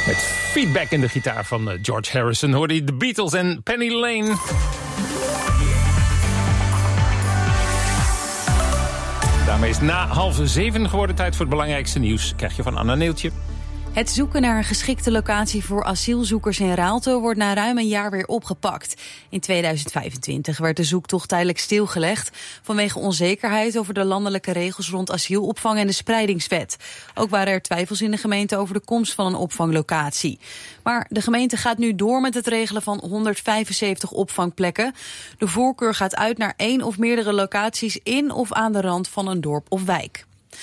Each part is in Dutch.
Met feedback in de gitaar van George Harrison hoorde je de Beatles en Penny Lane. Daarmee is na 6:30 geworden. Tijd voor het belangrijkste nieuws. Krijg je van Anna Neeltje. Het zoeken naar een geschikte locatie voor asielzoekers in Raalte wordt na ruim een jaar weer opgepakt. In 2025 werd de zoektocht tijdelijk stilgelegd vanwege onzekerheid over de landelijke regels rond asielopvang en de spreidingswet. Ook waren er twijfels in de gemeente over de komst van een opvanglocatie. Maar de gemeente gaat nu door met het regelen van 175 opvangplekken. De voorkeur gaat uit naar 1 of meerdere locaties in of aan de rand van een dorp of wijk.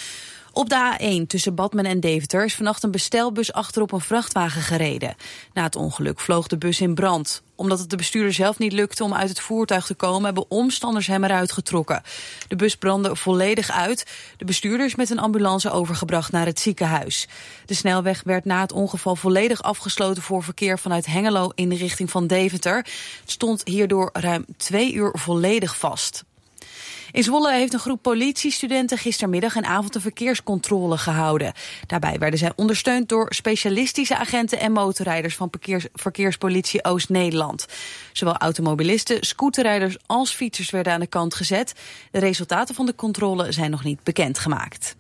Op de A1 tussen Badmen en Deventer is vannacht een bestelbus achterop een vrachtwagen gereden. Na het ongeluk vloog de bus in brand. Omdat het de bestuurder zelf niet lukte om uit het voertuig te komen, hebben omstanders hem eruit getrokken. De bus brandde volledig uit. De bestuurder is met een ambulance overgebracht naar het ziekenhuis. De snelweg werd na het ongeval volledig afgesloten voor verkeer vanuit Hengelo in de richting van Deventer. Het stond hierdoor ruim 2 uur volledig vast. In Zwolle heeft een groep politiestudenten gistermiddag en avond een verkeerscontrole gehouden. Daarbij werden zij ondersteund door specialistische agenten en motorrijders van Verkeerspolitie Oost-Nederland. Zowel automobilisten, scooterrijders als fietsers werden aan de kant gezet. De resultaten van de controle zijn nog niet bekendgemaakt.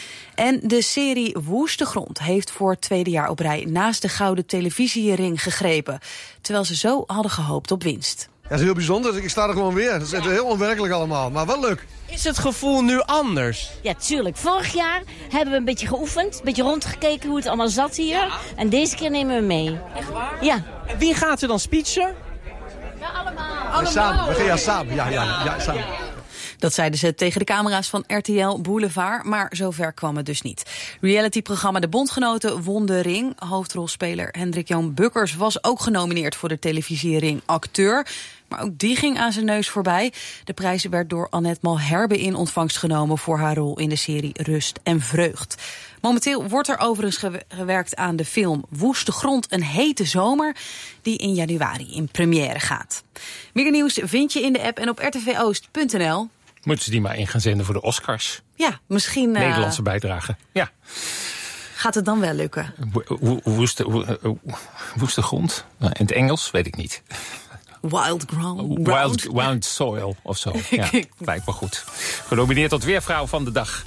En de serie Woeste Grond heeft voor het 2e jaar op rij naast de gouden televisiering gegrepen, terwijl ze zo hadden gehoopt op winst. Ja, dat is heel bijzonder. Ik sta er gewoon weer. Dat is heel onwerkelijk allemaal, maar wel leuk. Is het gevoel nu anders? Ja, tuurlijk. Vorig jaar hebben we een beetje geoefend, een beetje rondgekeken hoe het allemaal zat hier. Ja. En deze keer nemen we mee. Echt waar? Ja. En wie gaat er dan speechen? Ja, allemaal. Ja, samen. We gaan samen. Ja, samen. Dat zeiden ze tegen de camera's van RTL Boulevard, maar zover kwam het dus niet. Realityprogramma De Bondgenoten won de ring. Hoofdrolspeler Hendrik-Jan Bukkers was ook genomineerd voor de televisiering acteur. Maar ook die ging aan zijn neus voorbij. De prijs werd door Annette Malherbe in ontvangst genomen voor haar rol in de serie Rust en Vreugd. Momenteel wordt er overigens gewerkt aan de film Woeste Grond, een hete zomer, die in januari in première gaat. Meer nieuws vind je in de app en op rtvoost.nl. Moeten ze die maar in gaan zenden voor de Oscars? Ja, misschien Nederlandse bijdrage, ja. Gaat het dan wel lukken? Woeste grond? Nou, in het Engels weet ik niet. Wild ground. Wild soil of zo. Ja, lijkt me goed. Genomineerd tot weervrouw van de dag.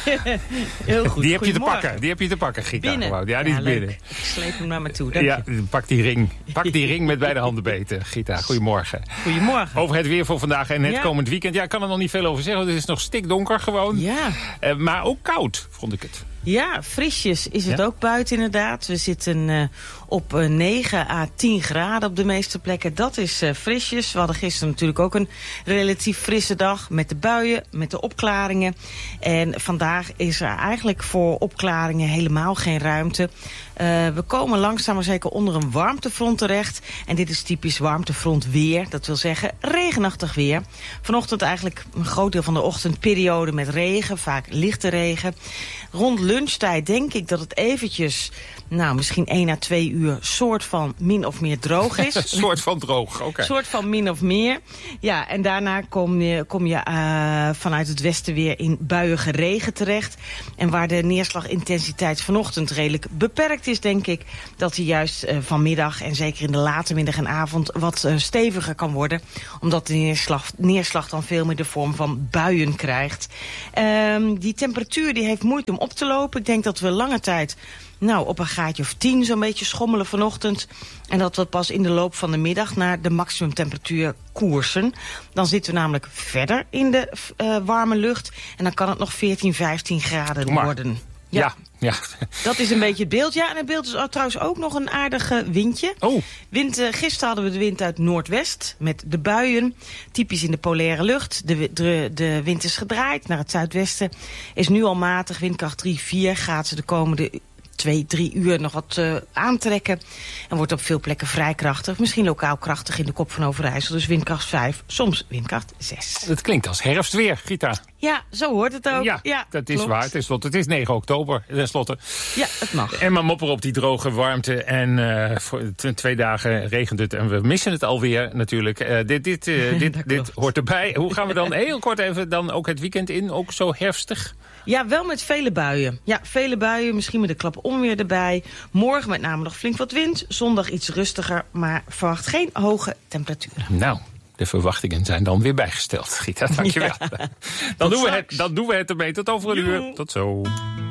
Heel goed. Die heb je te pakken, Gita. Binnen. Ja, die is binnen. Ik sleep hem naar me toe. Ja, pak die ring. Pak die ring met beide handen beter, Gita. Goedemorgen. Goedemorgen. Over het weer voor vandaag en het komend weekend. Ja, ik kan er nog niet veel over zeggen, want het is nog stikdonker gewoon. Ja. Maar ook koud, vond ik het. Ja, frisjes is het ook buiten inderdaad. We zitten op 9 à 10 graden op de meeste plekken. Dat is frisjes. We hadden gisteren natuurlijk ook een relatief frisse dag met de buien, met de opklaringen. En vandaag is er eigenlijk voor opklaringen helemaal geen ruimte. We komen langzaam maar zeker onder een warmtefront terecht. En dit is typisch warmtefront weer. Dat wil zeggen regenachtig weer. Vanochtend eigenlijk een groot deel van de ochtendperiode met regen. Vaak lichte regen. Rond lunchtijd denk ik dat het eventjes, misschien 1 à 2 uur soort van min of meer droog is. Soort van droog, oké. Soort van min of meer. Ja, en daarna kom je vanuit het westen weer in buiige regen terecht. En waar de neerslagintensiteit vanochtend redelijk beperkt is, denk ik dat die juist vanmiddag en zeker in de late middag en avond wat steviger kan worden. Omdat de neerslag dan veel meer de vorm van buien krijgt. Die temperatuur die heeft moeite om op te lopen. Ik denk dat we lange tijd op een graadje of 10 zo'n beetje schommelen vanochtend. En dat we pas in de loop van de middag naar de maximumtemperatuur koersen. Dan zitten we namelijk verder in de warme lucht. En dan kan het nog 14, 15 graden worden. Ja. Dat is een beetje het beeld. Ja, en het beeld is trouwens ook nog een aardig windje. Oh. Gisteren hadden we de wind uit noordwest met de buien. Typisch in de polaire lucht. De wind is gedraaid naar het zuidwesten. Is nu al matig, windkracht 3, 4. Gaat ze de komende 2, 3 uur nog wat aantrekken. En wordt op veel plekken vrij krachtig. Misschien lokaal krachtig in de Kop van Overijssel. Dus windkracht 5, soms windkracht 6. Het klinkt als herfstweer, Gita. Ja, zo hoort het ook. Ja, dat is klopt. waar. Het is 9 oktober, tenslotte. Ja, het mag. En maar mopper op die droge warmte. En voor 2 dagen regent het. En we missen het alweer natuurlijk. Dit hoort erbij. Hoe gaan we dan heel kort even dan ook het weekend in? Ook zo herfstig? Ja, wel met vele buien. Ja, vele buien, misschien met een klap onweer erbij. Morgen met name nog flink wat wind. Zondag iets rustiger, maar verwacht geen hoge temperaturen. Nou, de verwachtingen zijn dan weer bijgesteld. Gita, dankjewel. Ja. Dan doen we het ermee. Tot over een uur. Tot zo.